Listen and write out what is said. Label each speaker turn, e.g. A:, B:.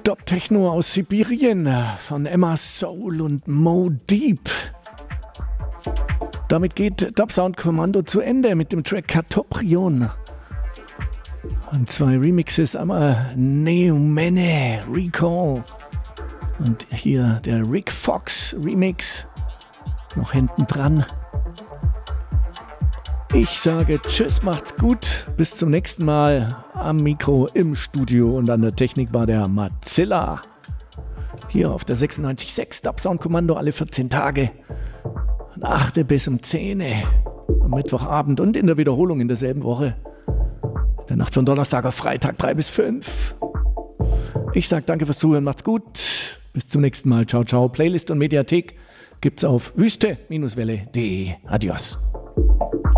A: Dub Techno aus Sibirien von Emma Soul und Mo Deep. Damit geht Dub Sound Kommando zu Ende mit dem Track Katoprion. Und 2 Remixes, einmal Neumene Recall und hier der Rick Fox Remix noch hinten dran. Ich sage tschüss, macht's gut, bis zum nächsten Mal. Am Mikro im Studio und an der Technik war der Matzilla. Hier auf der 96.6 Dub Sound Kommando alle 14 Tage. Von 8 bis um 10 am Mittwochabend und in der Wiederholung in derselben Woche. In der Nacht von Donnerstag auf Freitag 3 bis 5. Ich sage danke fürs Zuhören, macht's gut. Bis zum nächsten Mal. Ciao, ciao. Playlist und Mediathek gibt's auf wüste-welle.de. Adios.